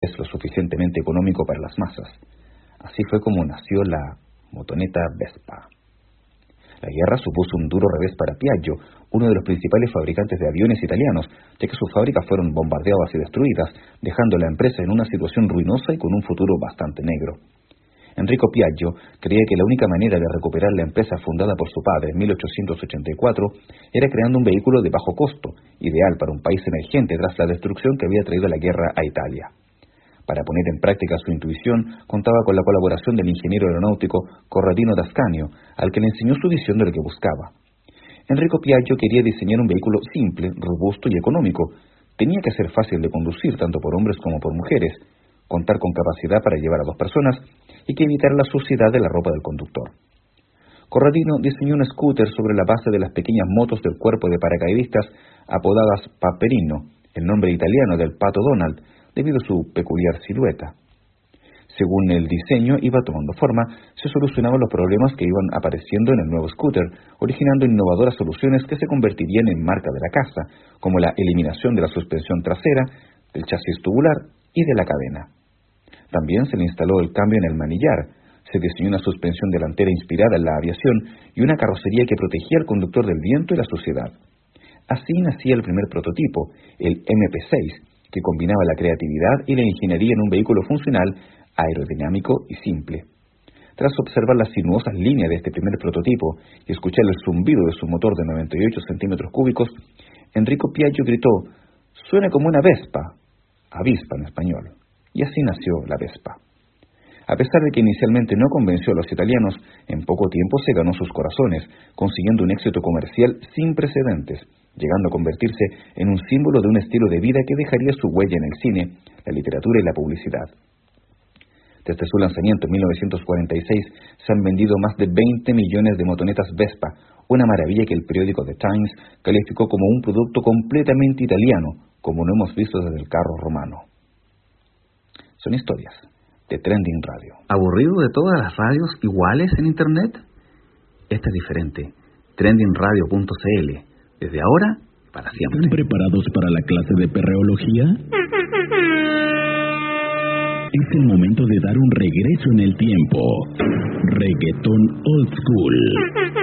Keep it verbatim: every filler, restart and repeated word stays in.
es lo suficientemente económico para las masas. Así fue como nació la motoneta Vespa. La guerra supuso un duro revés para Piaggio, uno de los principales fabricantes de aviones italianos, ya que sus fábricas fueron bombardeadas y destruidas, dejando la empresa en una situación ruinosa y con un futuro bastante negro. Enrico Piaggio creía que la única manera de recuperar la empresa fundada por su padre en mil ochocientos ochenta y cuatro era creando un vehículo de bajo costo, ideal para un país emergente tras la destrucción que había traído la guerra a Italia. Para poner en práctica su intuición, contaba con la colaboración del ingeniero aeronáutico Corradino d'Ascanio, al que le enseñó su visión de lo que buscaba. Enrico Piaggio quería diseñar un vehículo simple, robusto y económico. Tenía que ser fácil de conducir tanto por hombres como por mujeres, contar con capacidad para llevar a dos personas y que evitara la suciedad de la ropa del conductor. Corradino diseñó un scooter sobre la base de las pequeñas motos del cuerpo de paracaidistas apodadas Paperino, el nombre italiano del Pato Donald, debido a su peculiar silueta. Según el diseño iba tomando forma, se solucionaban los problemas que iban apareciendo en el nuevo scooter, originando innovadoras soluciones que se convertirían en marca de la casa, como la eliminación de la suspensión trasera, del chasis tubular y de la cadena. También se le instaló el cambio en el manillar, se diseñó una suspensión delantera inspirada en la aviación y una carrocería que protegía al conductor del viento y la suciedad. Así nacía el primer prototipo, el eme pe seis, que combinaba la creatividad y la ingeniería en un vehículo funcional, aerodinámico y simple. Tras observar las sinuosas líneas de este primer prototipo y escuchar el zumbido de su motor de noventa y ocho centímetros cúbicos, Enrico Piaggio gritó: «Suena como una Vespa», avispa en español, y así nació la Vespa. A pesar de que inicialmente no convenció a los italianos, en poco tiempo se ganó sus corazones, consiguiendo un éxito comercial sin precedentes, llegando a convertirse en un símbolo de un estilo de vida que dejaría su huella en el cine, la literatura y la publicidad. Desde su lanzamiento en mil novecientos cuarenta y seis se han vendido más de veinte millones de motonetas Vespa, una maravilla que el periódico The Times calificó como un producto completamente italiano, como no hemos visto desde el carro romano. Son historias de Trending Radio. ¿Aburrido de todas las radios iguales en Internet? Esta es diferente. trending radio punto ce ele. Desde ahora, para siempre. ¿Están preparados para la clase de perreología? Es el momento de dar un regreso en el tiempo. Reggaetón Old School.